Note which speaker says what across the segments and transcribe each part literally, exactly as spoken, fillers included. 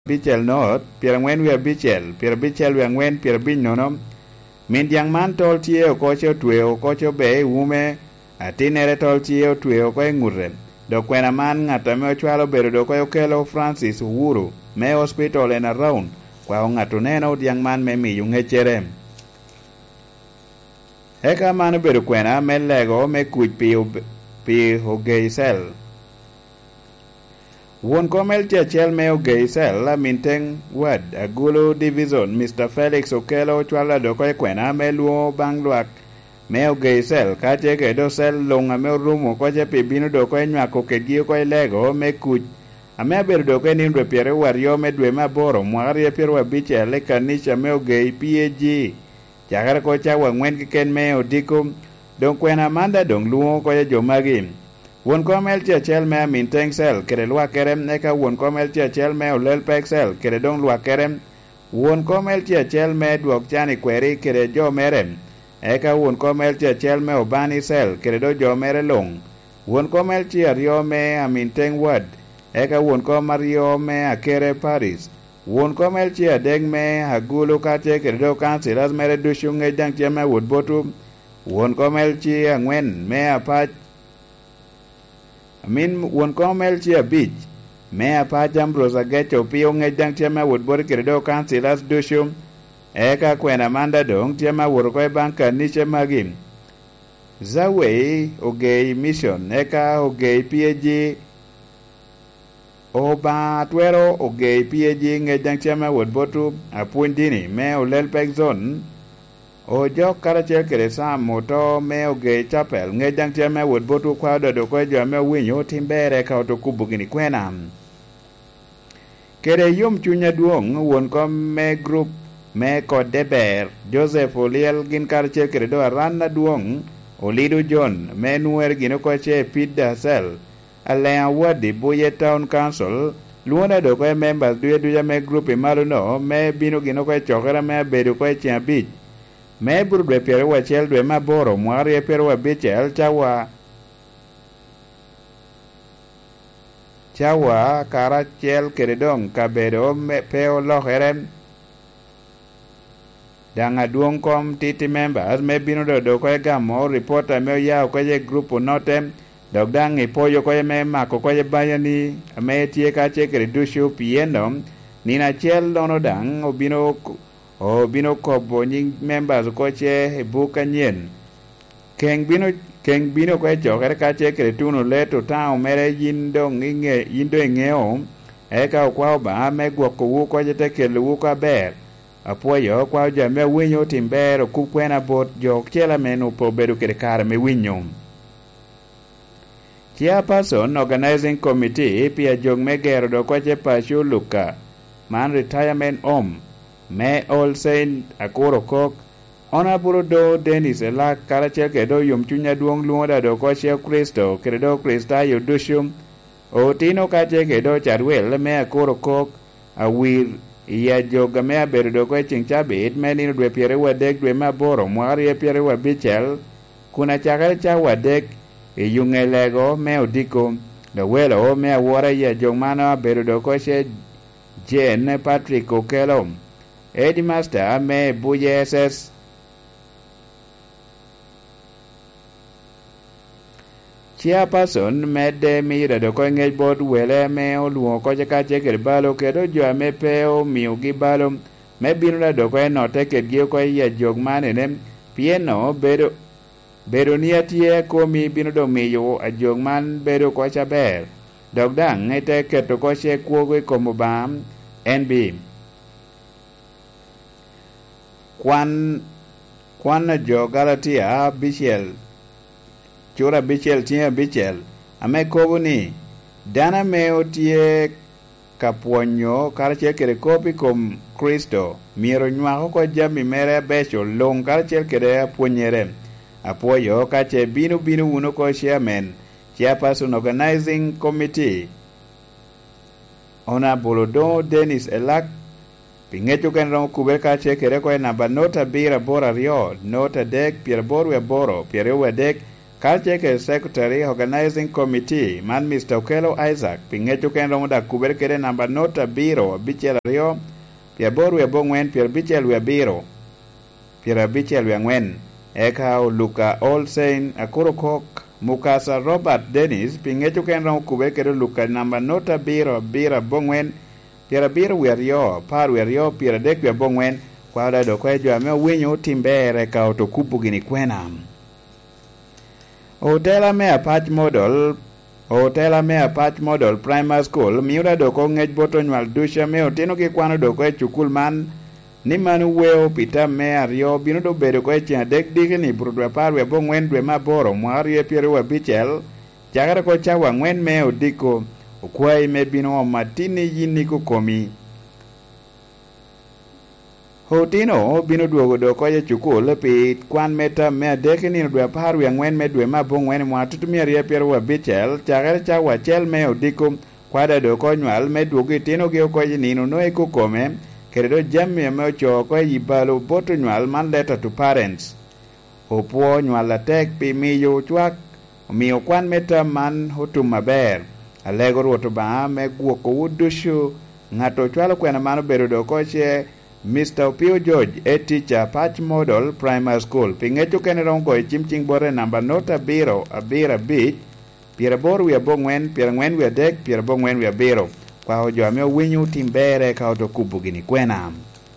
Speaker 1: bichel not pier ang'wen wi abichel pier abichel wi ang'wen pier abich nono. Min diang man tol tie okoche otweyo okoche be ume atinere tol tie otweyo oko e ng'ute. Do kwena man ng'ata me ochwalo bedo do ko okelo Francis Uhuru me hospital en around kwa ng'ato neno diang man me miyo ng'echere. Eka mano bedo kwena me lego me kuch pi pi ogeisel. Wuon komel tia chel me ogeisel la minteng wad agulu division Mister Felix okelo chwala do ko kwena me luo bang luak me ogeisel ka che ke do sel longa me rumo ko che pi bino do ko nywako ke gi ko lego me kuch ame bedo do ko ni ndwe piere wario me dwe maboro mwari piero abiche le kanisha me ogei P A G chakara ko cha wangwen ki ken me odiko don kwena manda dong luo ko jo magi. Wuon komel tia chel me minteng sel kere lwa kerem eka wuon komel tia chel me olel pek sel kere dong lwa kerem. Wuon komel tia chel me duok chani kweri kere jo merem eka wuon komel tia chel me obani sel kere do jo mere long. Wuon komel tia rio me aminteng wad eka wuon komel rio me akere Paris. Wuon komel tia deng me agulu kate kere do kansi las mere dushung e jang tia me wood botu. Wuon komel tia ngwen me apach Amin wuon komel chia beach me apa jambros agecho pio nge jang tiama wood bor keredo kansilas dushum eka kwena manda dong tiama wor ko banka niche magim zawe ogei mission eka ogei P A G oba twero ogei P A G nge jang tiama wood botu apuindini me olel pek zone o jo karache kere sam moto me oge chapel nge jang tia me wood botu kwa do ko jo me winyo timbere ka to kubugini kwena kere yum chunya duong won ko me group me ko deber Joseph Oliel gin karache kere do ranna duong Olido John me nuer gino ko che pidda sel ale awadi boye town council luona do ko members duye duye me group e maluno me bino gino ko chokera me bedo ko che beach me buru dwe piero wachiel dwe maboro mwari piero wabichel chawa chawa karachiel keredong kabedo me peo loherem danga duong kom titi members me bino do do ko gamo reporter me ya ko je grupo notem dog dang e poyo ko me mako ko je bayani me tie ka che keredushu piendom nina chiel dono dang obino o bino kobo nying members ko che buka nyen keng bino keng bino ko cho kare ka che kre tuno le to town mere yindo nge yindo ngeo e ka kwa ba me gwo ko wu ko je te ke lu ka ber apoyo kwa ja me winyo timbero ku kwena bot jo chela menu po bedu kre kar me winyo chairperson organizing committee pia jong me gero do ko che pashu luka man retirement home me all saint akoro kok Honorable do Dennis Elak karache ke do yum chunya duong luoda do ko che Kristo kredo Krista yudushum o tino kache ke do charwel me akoro kok awir ya joga me abedo do ko chingcha bit me ni dwe piere wadek dwe maboro mwari piere wabichel kuna chakare cha wadek e yungelego me odiko do welo me awora ya jongmano abedo do ko che Jen Patrick Okelo Headmaster me buye S S Chairperson me de mira do ko ngej bod wele me oluo ko ka che ke balo ke do jo me peo miu gi balo me bino do ko no te ke gi ko ya jog mane ne pieno bedo bedo ni atie ko mi bino do miyo a jog man bedo ko cha ber dog dang ne te ke to ko che ko go ko mo bam N B Kwan kwan jo Galatia bichel chura bichel tia bichel ame kobu ni dana me otie kapuonyo karche kere kopi kom Kristo miero nywa ko jami mere becho long karche kere apuonyere apoyo kache binu binu uno ko chairman chairperson organizing committee ona bolodo Dennis Elak pingecho ken rom kubel ka che kere ko na banota bira bora rio nota dek pier boru e boro pier we dek Kalcheke Secretary Organizing Committee man Mister Okello Isaac pingecho ken romo da kuber kede namba nota biro bichel rio pia boru ya bongwen pia bichel ya biro pia bichel ya ngwen eka Luka Olsen Akuro Kok Mukasa Robert Dennis pingecho ken romo kuber kede Luka namba nota biro bira bongwen pia biro ya rio paru ya rio pia dek ya bongwen kwa da do kwa jo ame winyo timbere ka otokupu gini kwena Hotela me Patch Model Hotela me Patch Model Primary School miura doko ngej boto nyual dusha me otino ki kwano doko e chukul man ni manu weo pita me ario bino do bedo ko e chia dek dike ni burudwa parwe bo ngwen dwe maboro mwari e piero wa bichel chagara ko chawa ngwen me odiko ukwai me bino o matini yini kukomi Hotino bino duogo doko ye chukul pi kwan meta me deke ni dwe parwe ngwen me dwe mabo ngwen mwa tutumia rie piero wa bichel chagara chawa chel me odiko kwada doko nyual me duogo itino ge ko nino no e kukome keredo jammi me ocho ko yibalo boto nyual man letter to parents opuo nyual la tek pi miyo chwak miyo kwan meta man hotum maber alego ruoto ba me guoko udushu ngato chwalo kwena mano bedo doko che Mister Opio George e teacher Patch Model Primary School pingecho kene rongo e chimching bore namba nota biro abira bich pira boru ya bongwen pira ngwen ya dek pira bongwen ya biro kwa hojo ameo winyu timbere ka otokubu gini kwena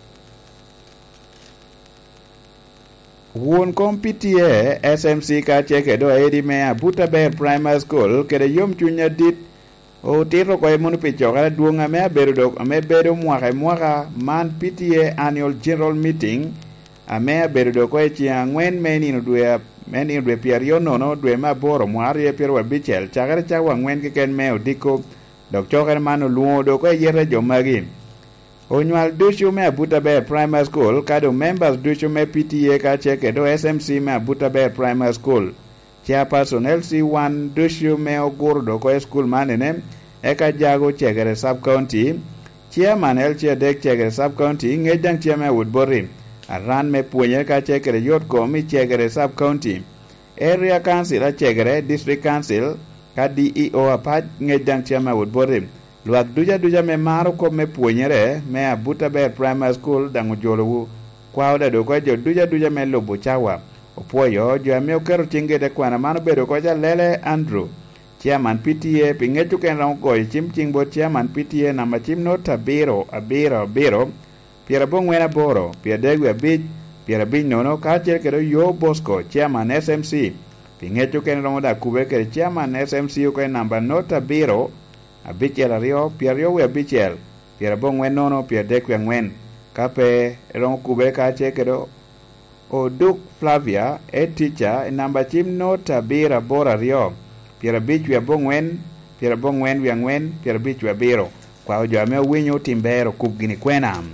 Speaker 1: Wuon kom P T A S M C ka cheke do edi mea Butaber Primary School kede yom chunya dit o tiro ko e munu picho kala duonga me bedo dok me bedo mwaka mwaka man P T A Annual General Meeting a me bedo dok e chia ngwen meni no dwe meni dwe piario no no dwe ma boro mwari e piero bichel chagare chawa ngwen ke ken me odiko dok chokere mano luo dok e yere jomagi Onyual dushu me Butaber Primary School kado members dushu me P T A ka cheke do S M C me Butaber Primary School Chairperson L C one dushu me ogur doko e school manene eka jago chegere sub county chairman L C dek chegere sub county ngejang chairman Woodbury aran me puonye ka chegere yot komi chegere sub county area council a chegere district council ka D E O apaj ngejang chairman Woodbury luak duja duja me maro ko me puonyere me Butaber Primary School dangu jolowu kwauda doko jo duja duja me lobo chawa Opoyo jo ame okero chinge de kwana mano bedo ko ja lele Andrew chairman P T A pingechu ken rong ko chim chingbo chairman P T A namba chim nota biro abiro biro piera bongwena boro piera degwe bich piera bich nono ka cher kero yo Bosco chairman S M C pingechu ken rong da kube kere chairman S M C ko namba nota biro abichel ario piera yo we abichel piera bongwen nono piera degwe ngwen kape rong kube ka cher kero O Duke Flavia e teacher namba chim nota bira bora rio piera bich wia bongwen piera bongwen wia ngwen piera bich wia biro kwa ojo ame winyo timbero kup gini kwenam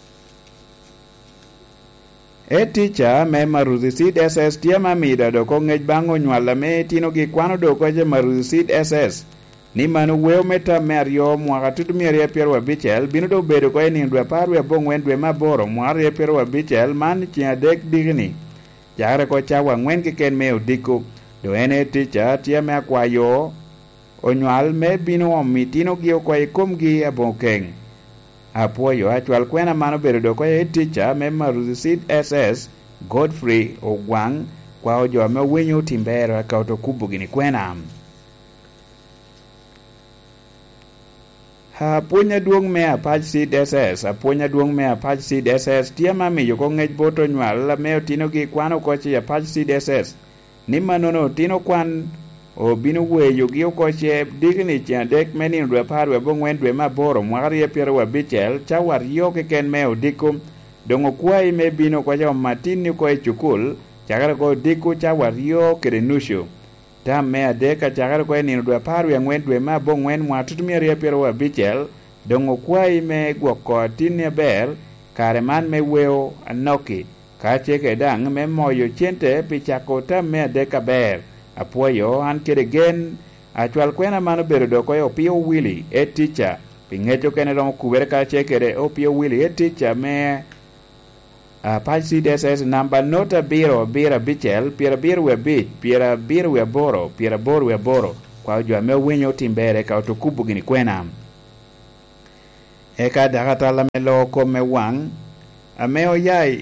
Speaker 1: e teacher me Maruzi Seed S S tia mamida doko ngej bango nyuala me tino ki kwano doko je Maruzi Seed S S ni manu weo meta merio mwaka tutu miari ya piero wa bichel binu do bedo kwa eni ndwe paru ya bongwen dwe maboro mwari ya piero wa bichel man chia dek digni jare ko chawa ngwen ke ken meo diku do ene ticha tia mea kwa yo onyual me binu o mitino gio kwa ikum gi ya bongkeng apo yo achwal kwena mano bedo do kwa e ticha me Maruzi Seed S S Godfrey Ogwang kwa ojo ame winyo timbero ya kauto kubu gini kwena Apunya duong me Patch Seed S S apunya duong me Patch Seed S S tia mami yo ko ngej boto nyual la meo tino gi kwano koche ya Patch Seed S S ni manono tino kwan o binu we yo gi koche digni chia dek meni ndwe paru e bongwen dwe maboro mwari e piero wa bichel chawar yo ke ken meo dikum dongo kwai me bino koche o matini ko e chukul chagara ko diku chawar yo kere nushu tam me adeka chagara ko ni ndwe paru ya ngwen dwe ma bongwen mwa tutumia ria piero wa bichel dongo kwai me gwoko tinne ber kare man me weo anoki ka cheke dang me moyo chente pichako tam me adeka ber apoyo an kede gen achwal kwena mano bero doko yo Opio Willie e teacher pingecho kene rongo kubere ka cheke de Opio Willie e teacher me uh, pach C D S S number nota biro bira bichel piera biro we bich piera biro we boro piera boro we boro kwa jwa me winyo timbere ka otukubu gini kwena eka dakata la melo kome wang ameo yai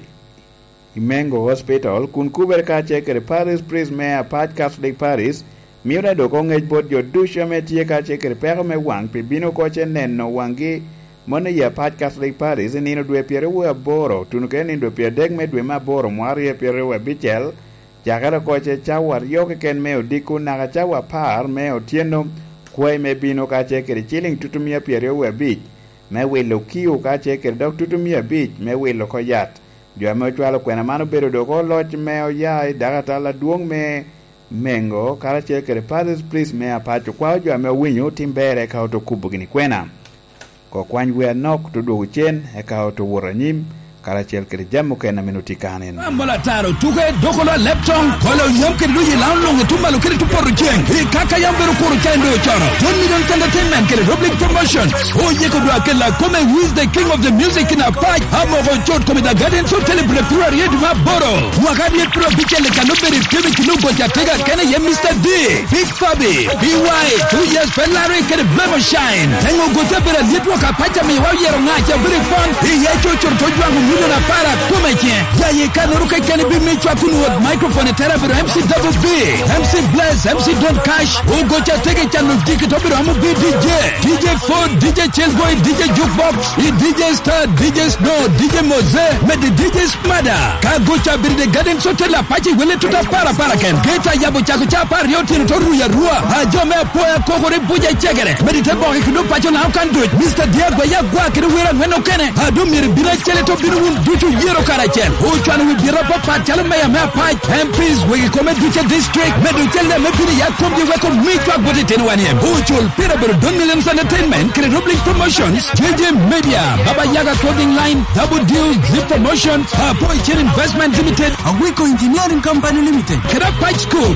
Speaker 1: Imengo Hospital kun kuber ka chekere Paris Pris Mea Pat Catholic Paris miura do ko ngej bot jo dusha me tie ka chekere pero me wang pi bino ko chen nen no wangi mone ya Pat Catholic Paris nino dwe piere we boro tunuke ni do piere deg me dwe ma boro mwari piere we bichel jakara ko che chawar yoke ken meo diku na ka chawa par meo tieno kwe me bino ka chekere chiling tutumia piere we bich me we lo kiu ka chekere dok tutumia bich me we lo ko yat jo me chwalo kwena mano bedo do ko loch meo yai dakata la duong me mengo kara chekere Paris Please me apacho kwa jo me winyo timbere ka to kubu gini kwena ko kwany we nok to do chen e ka to woranyim kara chekere jamu kena minuti kanen
Speaker 2: ambola taro tuke dokola lepton kolo yomke luyi lanlong tumba lo kiri tuporu chen e kaka yambero koro chen do choro John Million Entertainment kere public promotion o yeko do akela come who is the king of the music in a fight amo go chot come the garden so celebrate pluri edu maboro wakadi pro bichele kanobere kebe kinugo jatega kene ye Mister D Big Fabi B Y two years Ferrari kere blemo shine tengo go tebere litwa kapacha me wa yero ngacha very fun e ye chocho tojwangu na para kumekien ya ye kanuruka kene bi michwa kunu with microphone therapy M C Double B M C Bless M C Don't Cash ugo cha tege chanu diki tobiro amu B D J D J Ford D J Chillboy D J Jukebox e D J Star D J Snow D J Moze med D J Smada ka go cha bir de garden so tela pachi wele tuta para para ken geta yabo cha cha par yoti to ruya ruwa ajo me poya kokore buje chegere med te bo hikudo pacho na kan do Mister Diego ya gwa kire wera ngeno kene adu mir bira chele to biru duchu yero karachel uchwana wibira papa tell me ya pa M Ps we come duchu district medu tell them me ya come we come meet you about it anyone here uchul pirabir Don Million Entertainment kere public promotions J J Media Baba Yaga clothing line Double Deal Zip Promotions Boy Chain Investment Limited Awiko Engineering Company Limited kera Pike School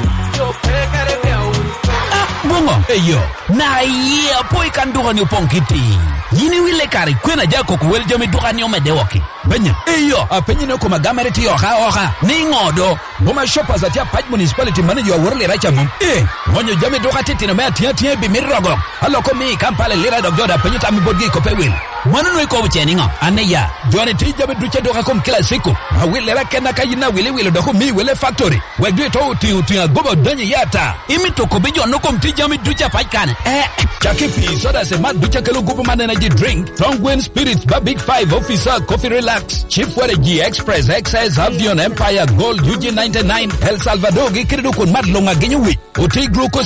Speaker 2: Bongo eyo na ye boy kanduga ni ponkiti yini wile kari kwena jako kuwel jomi duka ni omede woki benya eyo apenyi no kuma gamere ti oha oha ni ngodo boma shoppers atia Pike Municipality manager wa worle racha mum eh monyo jomi duka titi no me atia tie bi mirogo halo ko mi kampale lira dog joda penyi tami bodgi ko pewil manu no ko cheni ngo aneya jone ti jomi duche duka kom kila siku ma wile rake na kayina wile wile doko mi wile factory we do to ti ti gobo danyi yata imi to ko bijo no kom ti jomi duche Pike kan eh Jackie P soda se mad duche kelo gobo man energy drink Tonguin Spirits ba Big Five Officer Coffee Relax Chief Were G Express X S Avion Empire Gold U G ninety-nine El Salvador gikiridu kun madlonga genyu wi Oti glucose